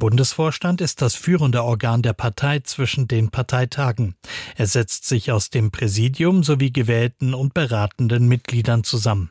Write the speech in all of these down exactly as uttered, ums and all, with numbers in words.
Bundesvorstand ist das führende Organ der Partei zwischen den Parteitagen. Er setzt sich aus dem Präsidium sowie gewählten und beratenden Mitgliedern zusammen.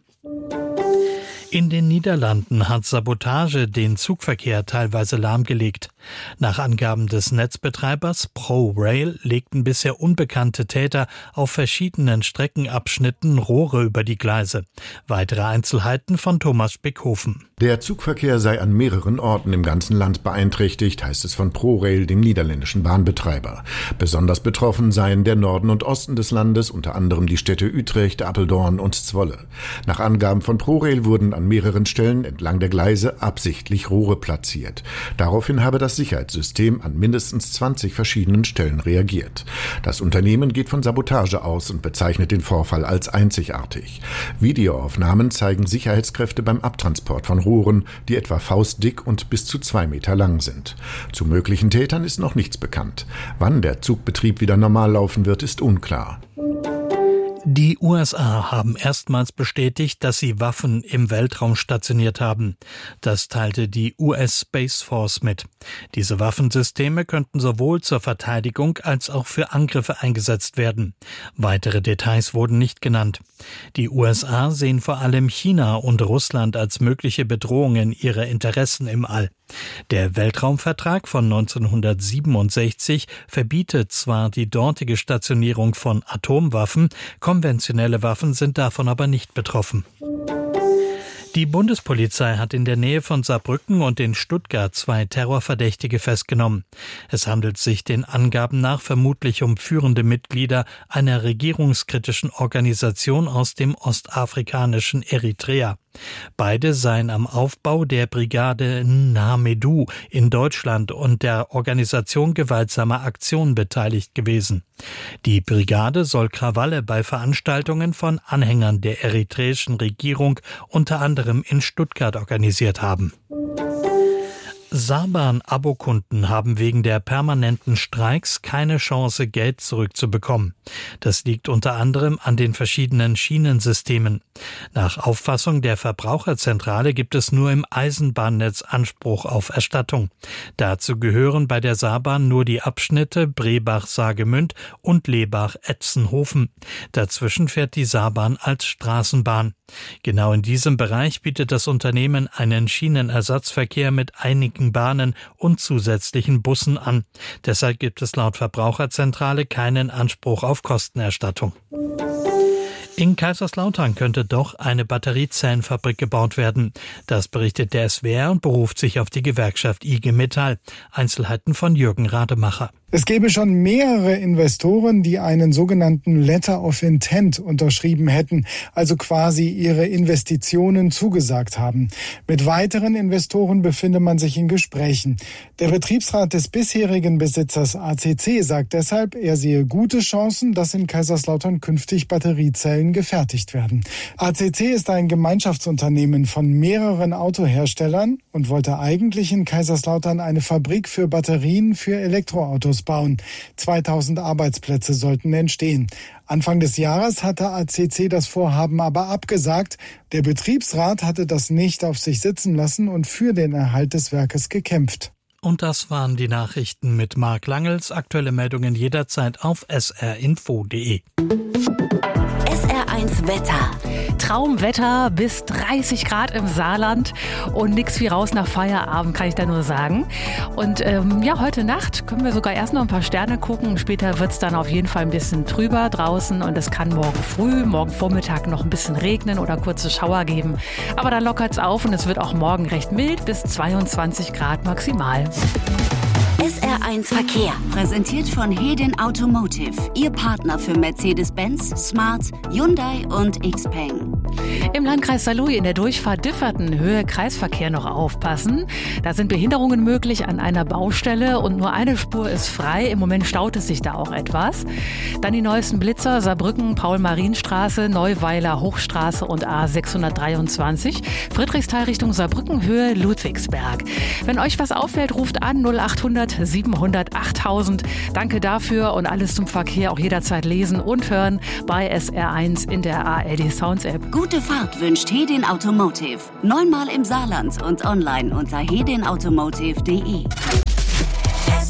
In den Niederlanden hat Sabotage den Zugverkehr teilweise lahmgelegt. Nach Angaben des Netzbetreibers ProRail legten bisher unbekannte Täter auf verschiedenen Streckenabschnitten Rohre über die Gleise. Weitere Einzelheiten von Thomas Spickhofen. Der Zugverkehr sei an mehreren Orten im ganzen Land beeinträchtigt, heißt es von ProRail, dem niederländischen Bahnbetreiber. Besonders betroffen seien der Norden und Osten des Landes, unter anderem die Städte Utrecht, Apeldoorn und Zwolle. Nach Angaben von ProRail wurden an mehreren Stellen entlang der Gleise absichtlich Rohre platziert. Daraufhin habe das Sicherheitssystem an mindestens zwanzig verschiedenen Stellen reagiert. Das Unternehmen geht von Sabotage aus und bezeichnet den Vorfall als einzigartig. Videoaufnahmen zeigen Sicherheitskräfte beim Abtransport von Rohren, die etwa faustdick und bis zu zwei Meter lang sind. Zu möglichen Tätern ist noch nichts bekannt. Wann der Zugbetrieb wieder normal laufen wird, ist unklar. Die U S A haben erstmals bestätigt, dass sie Waffen im Weltraum stationiert haben. Das teilte die U S Space Force mit. Diese Waffensysteme könnten sowohl zur Verteidigung als auch für Angriffe eingesetzt werden. Weitere Details wurden nicht genannt. Die U S A sehen vor allem China und Russland als mögliche Bedrohungen ihrer Interessen im All. Der Weltraumvertrag von neunzehnhundertsiebenundsechzig verbietet zwar die dortige Stationierung von Atomwaffen, konventionelle Waffen sind davon aber nicht betroffen. Die Bundespolizei hat in der Nähe von Saarbrücken und in Stuttgart zwei Terrorverdächtige festgenommen. Es handelt sich den Angaben nach vermutlich um führende Mitglieder einer regierungskritischen Organisation aus dem ostafrikanischen Eritrea. Beide seien am Aufbau der Brigade Nhamedu in Deutschland und der Organisation gewaltsamer Aktionen beteiligt gewesen. Die Brigade soll Krawalle bei Veranstaltungen von Anhängern der eritreischen Regierung unter anderem in Stuttgart organisiert haben. Saarbahn-Abokunden haben wegen der permanenten Streiks keine Chance, Geld zurückzubekommen. Das liegt unter anderem an den verschiedenen Schienensystemen. Nach Auffassung der Verbraucherzentrale gibt es nur im Eisenbahnnetz Anspruch auf Erstattung. Dazu gehören bei der Saarbahn nur die Abschnitte Brebach-Saargemünd und Lebach-Etzenhofen. Dazwischen fährt die Saarbahn als Straßenbahn. Genau in diesem Bereich bietet das Unternehmen einen Schienenersatzverkehr mit einigen Bahnen und zusätzlichen Bussen an. Deshalb gibt es laut Verbraucherzentrale keinen Anspruch auf Kostenerstattung. In Kaiserslautern könnte doch eine Batteriezellenfabrik gebaut werden. Das berichtet der S W R und beruft sich auf die Gewerkschaft I G Metall. Einzelheiten von Jürgen Rademacher. Es gäbe schon mehrere Investoren, die einen sogenannten Letter of Intent unterschrieben hätten, also quasi ihre Investitionen zugesagt haben. Mit weiteren Investoren befinde man sich in Gesprächen. Der Betriebsrat des bisherigen Besitzers A C C sagt deshalb, er sehe gute Chancen, dass in Kaiserslautern künftig Batteriezellen gefertigt werden. A C C ist ein Gemeinschaftsunternehmen von mehreren Autoherstellern und wollte eigentlich in Kaiserslautern eine Fabrik für Batterien für Elektroautos bauen. zweitausend Arbeitsplätze sollten entstehen. Anfang des Jahres hatte A C C das Vorhaben aber abgesagt. Der Betriebsrat hatte das nicht auf sich sitzen lassen und für den Erhalt des Werkes gekämpft. Und das waren die Nachrichten mit Marc Langels. Aktuelle Meldungen jederzeit auf s r info punkt d e. S R eins Wetter. Traumwetter bis dreißig Grad im Saarland und nix wie raus nach Feierabend, kann ich da nur sagen. Und ähm, ja, heute Nacht können wir sogar erst noch ein paar Sterne gucken. Später wird es dann auf jeden Fall ein bisschen trüber draußen und es kann morgen früh, morgen Vormittag noch ein bisschen regnen oder kurze Schauer geben. Aber dann lockert es auf und es wird auch morgen recht mild bis zweiundzwanzig Grad maximal. S R eins Verkehr, präsentiert von Hedin Automotive, Ihr Partner für Mercedes-Benz, Smart, Hyundai und Xpeng. Im Landkreis Saarlouis in der Durchfahrt Differten Höhe Kreisverkehr noch aufpassen. Da sind Behinderungen möglich an einer Baustelle und nur eine Spur ist frei. Im Moment staut es sich da auch etwas. Dann die neuesten Blitzer, Saarbrücken, Paul-Marien-Straße, Neuweiler Hochstraße und A sechshundertdreiundzwanzig. Friedrichsthal Richtung Saarbrücken Höhe Ludwigsberg. Wenn euch was auffällt, ruft an null achthundert siebenhundert achttausend. Danke dafür und alles zum Verkehr auch jederzeit lesen und hören bei S R eins in der A R D Sounds App. Gute Fahrt wünscht Hedin Automotive. Neunmal im Saarland und online unter hedin automotive punkt d e.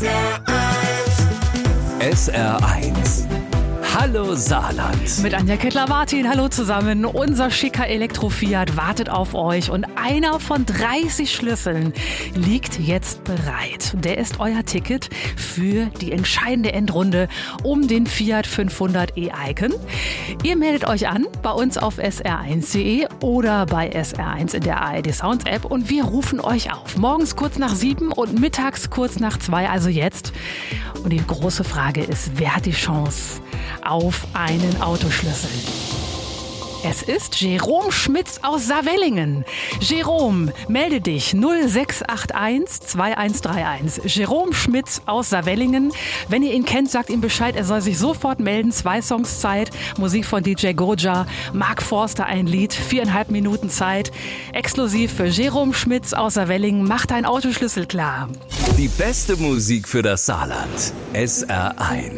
S R eins. Hallo Saarland. Mit Anja Kettler-Martin, hallo zusammen. Unser schicker Elektro-Fiat wartet auf euch und einer von dreißig Schlüsseln liegt jetzt bereit. Der ist euer Ticket für die entscheidende Endrunde um den Fiat fünfhundert e-Icon. Ihr meldet euch an bei uns auf S R eins punkt de oder bei S R eins in der A R D Sounds App und wir rufen euch auf. Morgens kurz nach sieben und mittags kurz nach zwei, also jetzt. Und die große Frage ist, wer hat die Chance auf einen Autoschlüssel? Es ist Jerome Schmitz aus Saarwellingen. Jerome, melde dich null sechs acht eins zwei eins drei eins. Jerome Schmitz aus Saarwellingen. Wenn ihr ihn kennt, sagt ihm Bescheid, er soll sich sofort melden. Zwei Songs Zeit, Musik von D J Goja, Mark Forster ein Lied, viereinhalb Minuten Zeit. Exklusiv für Jerome Schmitz aus Saarwellingen. Mach deinen Autoschlüssel klar. Die beste Musik für das Saarland. S R eins.